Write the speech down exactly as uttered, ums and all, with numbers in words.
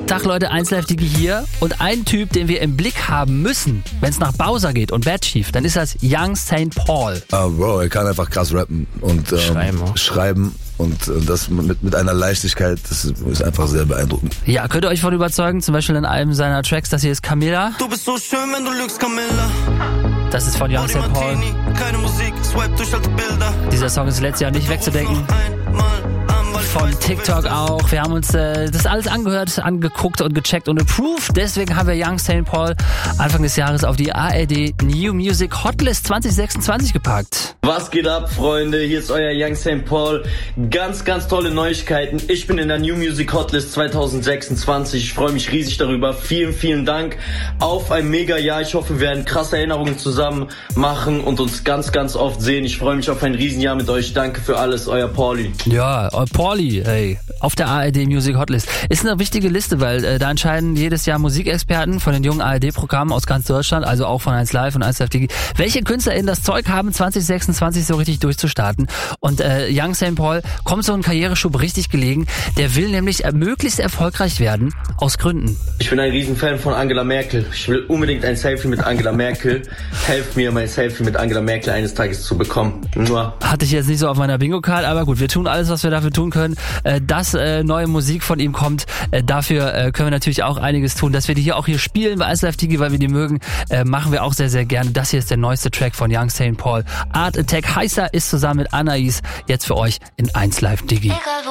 Tag Leute, eins Live Digi hier und ein Typ, den wir im Blick haben müssen, wenn es nach Bowser geht und Bad Chief, dann ist das Young Saint Paul. Ah, Bro, er kann einfach krass rappen und ähm, schreiben, schreiben und äh, das mit, mit einer Leichtigkeit, das ist einfach sehr beeindruckend. Ja, könnt ihr euch von überzeugen, zum Beispiel in einem seiner Tracks, das hier ist Camilla. Du bist so schön, wenn du lügst, Camilla. Das ist von Young Saint Paul. Keine Musik, swipe durch alte Bilder. Dieser Song ist letztes Jahr nicht wegzudenken. Von TikTok auch. Wir haben uns äh, das alles angehört, angeguckt und gecheckt und approved. Deswegen haben wir Young Saint Paul Anfang des Jahres auf die A R D New Music Hotlist zwanzig sechsundzwanzig gepackt. Was geht ab, Freunde? Hier ist euer Young Saint Paul. Ganz, ganz tolle Neuigkeiten. Ich bin in der New Music Hotlist zwanzig sechsundzwanzig. Ich freue mich riesig darüber. Vielen, vielen Dank auf ein mega Jahr. Ich hoffe, wir werden krasse Erinnerungen zusammen machen und uns ganz, ganz oft sehen. Ich freue mich auf ein Riesenjahr mit euch. Danke für alles, euer Pauli. Ja, Pauli. Hey, auf der A R D Music Hotlist. Ist eine wichtige Liste, weil äh, da entscheiden jedes Jahr Musikexperten von den jungen A R D-Programmen aus ganz Deutschland, also auch von eins Live und eins Live Digi, welche KünstlerInnen das Zeug haben, zwanzig sechsundzwanzig so richtig durchzustarten. Und äh, Young Saint Paul kommt so ein Karriereschub richtig gelegen. Der will nämlich äh, möglichst erfolgreich werden, aus Gründen. Ich bin ein Riesenfan von Angela Merkel. Ich will unbedingt ein Selfie mit Angela Merkel. Helft mir, mein Selfie mit Angela Merkel eines Tages zu bekommen. Nur. Hatte ich jetzt nicht so auf meiner Bingo-Card, aber gut, wir tun alles, was wir dafür tun können, dass äh, neue Musik von ihm kommt. Äh, dafür äh, können wir natürlich auch einiges tun. Dass wir die hier auch hier spielen bei eins Live Digi, weil wir die mögen, äh, machen wir auch sehr, sehr gerne. Das hier ist der neueste Track von Young Saint Paul. Art Attack Heißer ist zusammen mit Anais jetzt für euch in eins Live Digi.